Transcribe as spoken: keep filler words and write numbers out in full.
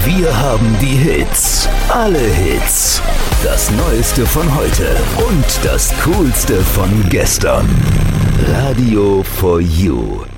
Wir haben die Hits, alle Hits, das Neueste von heute und das Coolste von gestern. Radio for You.